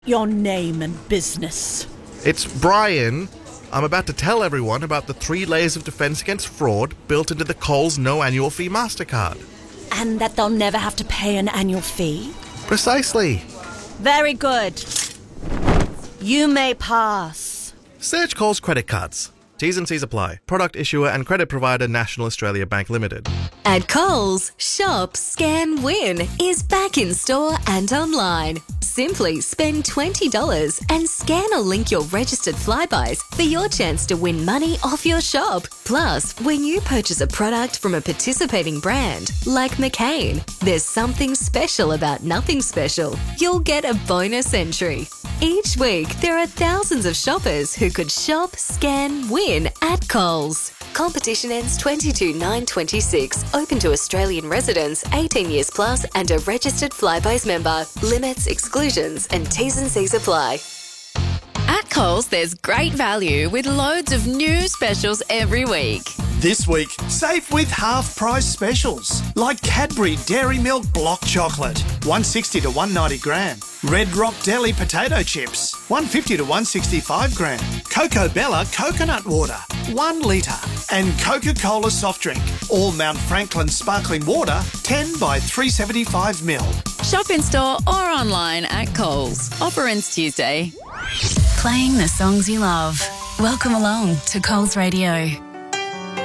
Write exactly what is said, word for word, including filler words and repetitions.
Your name and business. It's Brian. I'm about to tell everyone about the three layers of defense against fraud built into the Coles no annual fee MasterCard. And that they'll never have to pay an annual fee? Precisely. Very good. You may pass. Search Coles credit cards. T's and C's apply. Product issuer and credit provider National Australia Bank Limited. At Coles, Shop, Scan, Win is back in store and online. Simply spend twenty dollars and scan or link your registered Flybuys for your chance to win money off your shop. Plus, when you purchase a product from a participating brand like McCain, there's something special about nothing special. You'll get a bonus entry. Each week, there are thousands of shoppers who could shop, scan, win at Coles. Competition ends twenty-two nine twenty-six. Open to Australian residents, eighteen years plus and a registered Flybuys member. Limits, exclusions and T's and C's apply. At Coles, there's great value with loads of new specials every week. This week, save with half-price specials like Cadbury Dairy Milk Block Chocolate, one sixty to one ninety gram. Red Rock Deli Potato Chips, one fifty to one sixty-five gram. Coco Bella Coconut Water, one litre. And Coca-Cola Soft Drink, all Mount Franklin Sparkling Water, ten by three seventy-five mil. Shop in store or online at Coles. Offer ends Tuesday. Playing the songs you love. Welcome along to Coles Radio.